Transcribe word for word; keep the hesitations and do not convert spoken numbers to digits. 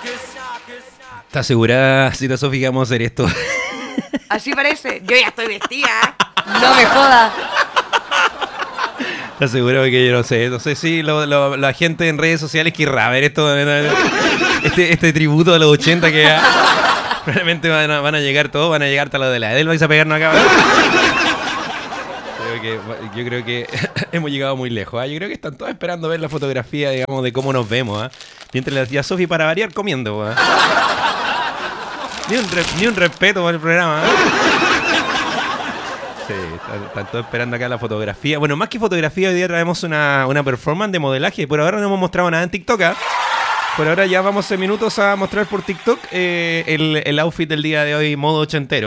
¿Estás segura, Cita Sofi, que vamos a hacer esto? Así parece. Yo ya estoy vestida. No me jodas. ¿Estás seguro? Que yo no sé. No sé si lo, lo, la gente en redes sociales querrá ver esto. Este, este tributo de los ochenta que ya, probablemente van a, van a llegar todos. Van a llegar hasta lo de la Edelweiss a pegarnos acá. Creo que, yo creo que hemos llegado muy lejos. ¿eh? Yo creo que están todos esperando ver la fotografía, digamos, de cómo nos vemos. ¿eh? Mientras la tía Sofi, para variar, comiendo. ¿eh? Ni, un re, ni un respeto por el programa. ¿eh? Sí, están, están todos esperando acá la fotografía. Bueno, más que fotografía, hoy día traemos una, una performance de modelaje. Por ahora no hemos mostrado nada en TikTok. ¿eh? Por ahora ya vamos en minutos a mostrar por TikTok eh, el, el outfit del día de hoy, modo ochentero.